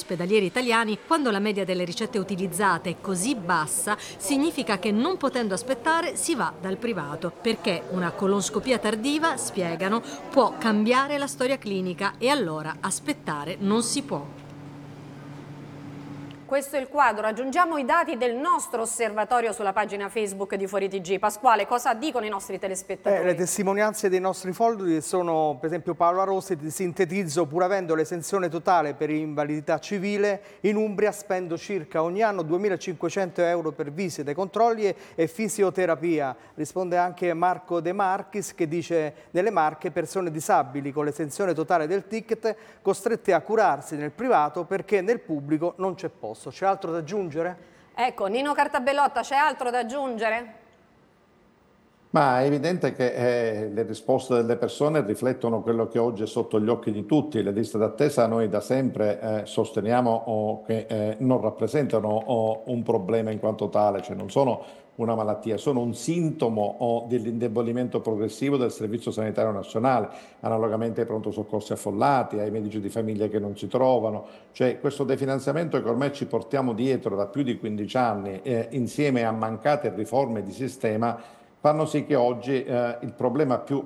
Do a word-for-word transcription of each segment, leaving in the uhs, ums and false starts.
ospedalieri italiani, quando la media delle ricette utilizzate è così bassa, significa che non potendo aspettare si va dal privato, perché una colonscopia tardiva, spiegano, può cambiare la storia clinica e allora aspettare non si può. Questo è il quadro. Aggiungiamo i dati del nostro osservatorio sulla pagina Facebook di Fuori T G. Pasquale, cosa dicono i nostri telespettatori? Eh, le testimonianze dei nostri follower sono, per esempio, Paola Rossi, ti sintetizzo: pur avendo l'esenzione totale per invalidità civile, in Umbria spendo circa ogni anno duemilacinquecento euro per visite, controlli e fisioterapia. Risponde anche Marco De Marchis, che dice: nelle Marche persone disabili con l'esenzione totale del ticket costrette a curarsi nel privato perché nel pubblico non c'è posto. C'è altro da aggiungere? Ecco, Nino Cartabellotta, c'è altro da aggiungere? Ma è evidente che eh, le risposte delle persone riflettono quello che oggi è sotto gli occhi di tutti. Le liste d'attesa noi da sempre eh, sosteniamo oh, che eh, non rappresentano oh, un problema in quanto tale, cioè non sono una malattia, sono un sintomo oh, dell'indebolimento progressivo del Servizio Sanitario Nazionale, analogamente ai pronto soccorsi affollati, ai medici di famiglia che non si trovano. Cioè questo definanziamento che ormai ci portiamo dietro da più di quindici anni, eh, insieme a mancate riforme di sistema, fanno sì che oggi eh, il problema più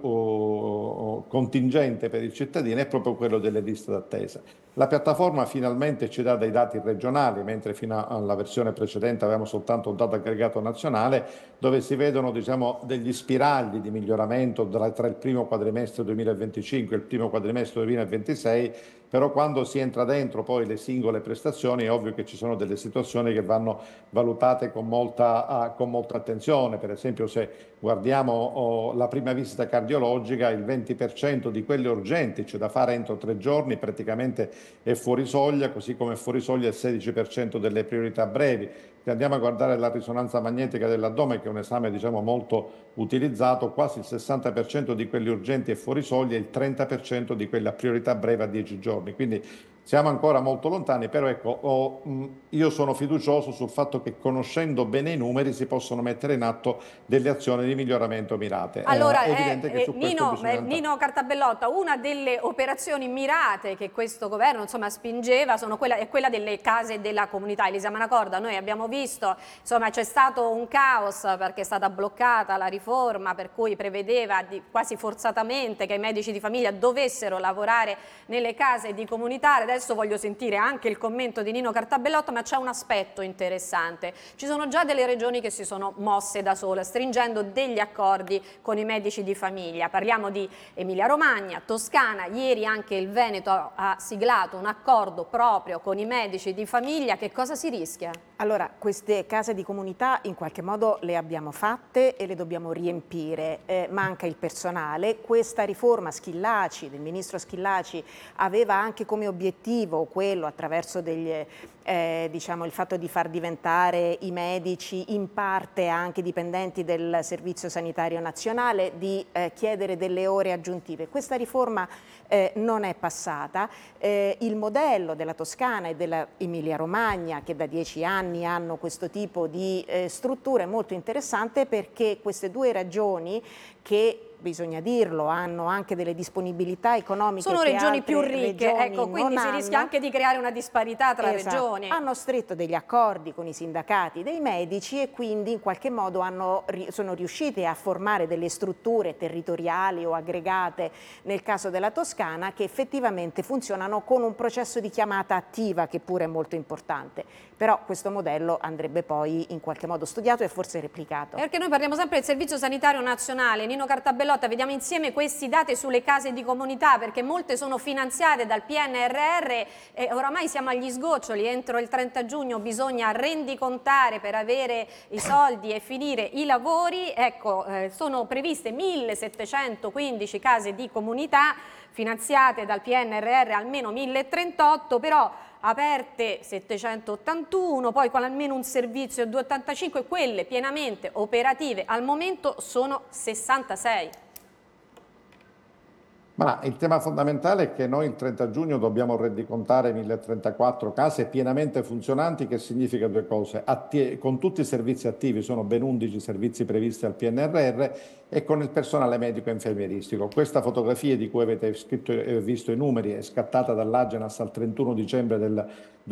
oh, contingente per il cittadino è proprio quello delle liste d'attesa. La piattaforma finalmente ci dà dei dati regionali, mentre fino alla versione precedente avevamo soltanto un dato aggregato nazionale, dove si vedono diciamo, degli spiragli di miglioramento tra il primo quadrimestre duemilaventicinque e il primo quadrimestre duemilaventisei, però quando si entra dentro poi le singole prestazioni è ovvio che ci sono delle situazioni che vanno valutate con molta, uh, con molta attenzione. Per esempio, se guardiamo oh, la prima visita cardiologica, il venti per cento di quelle urgenti, cioè da fare entro tre giorni, praticamente è fuori soglia, così come è fuori soglia il sedici per cento delle priorità brevi. Se andiamo a guardare la risonanza magnetica dell'addome, che è un esame diciamo, molto utilizzato, quasi il sessanta per cento di quelli urgenti è fuori soglia e il trenta per cento di quella priorità breve a dieci giorni. Quindi siamo ancora molto lontani, però ecco, oh, mh, io sono fiducioso sul fatto che conoscendo bene i numeri si possono mettere in atto delle azioni di miglioramento mirate. Allora, eh, è evidente eh, che su Nino, questo bisogna eh, Nino Cartabellotta, una delle operazioni mirate che questo governo insomma, spingeva sono quella, è quella delle case della comunità. Elisa Manacorda, noi abbiamo visto, insomma c'è stato un caos perché è stata bloccata la riforma per cui prevedeva di, quasi forzatamente che i medici di famiglia dovessero lavorare nelle case di comunità. Adesso voglio sentire anche il commento di Nino Cartabellotta, ma c'è un aspetto interessante. Ci sono già delle regioni che si sono mosse da sole, stringendo degli accordi con i medici di famiglia. Parliamo di Emilia-Romagna, Toscana, ieri anche il Veneto ha siglato un accordo proprio con i medici di famiglia. Che cosa si rischia? Allora, queste case di comunità in qualche modo le abbiamo fatte e le dobbiamo riempire, eh, manca il personale. Questa riforma Schillaci, del ministro Schillaci, aveva anche come obiettivo quello, attraverso degli, eh, diciamo, il fatto di far diventare i medici in parte anche dipendenti del Servizio Sanitario Nazionale, di eh, chiedere delle ore aggiuntive. Questa riforma eh, non è passata. Eh, il modello della Toscana e dell'Emilia Romagna, che da dieci anni hanno questo tipo di eh, strutture, è molto interessante perché queste due regioni, che bisogna dirlo, hanno anche delle disponibilità economiche sono che regioni più altre ricche, regioni ecco, quindi non si hanno. rischia anche di creare una disparità tra Esatto. regioni. Hanno stretto degli accordi con i sindacati dei medici e quindi in qualche modo hanno, sono riuscite a formare delle strutture territoriali o aggregate, nel caso della Toscana, che effettivamente funzionano con un processo di chiamata attiva che pure è molto importante. Però questo modello andrebbe poi in qualche modo studiato e forse replicato. Perché noi parliamo sempre del Servizio Sanitario Nazionale. Nino Cartabellotta, vediamo insieme questi dati sulle case di comunità, perché molte sono finanziate dal P N R R e oramai siamo agli sgoccioli. Entro il trenta giugno bisogna rendicontare per avere i soldi e finire i lavori. Ecco, eh, sono previste millesettecentoquindici case di comunità finanziate dal P N R R, almeno mille trentotto, però aperte settecentottantuno, poi con almeno un servizio duecentoottantacinque, quelle pienamente operative al momento sono sessantasei. Ma il tema fondamentale è che noi il trenta giugno dobbiamo rendicontare mille trentaquattro case pienamente funzionanti, che significa due cose: Atti- con tutti i servizi attivi, sono ben undici servizi previsti al P N R R, e con il personale medico e infermieristico. Questa fotografia di cui avete scritto e visto i numeri è scattata dall'Agenas al trentuno dicembre del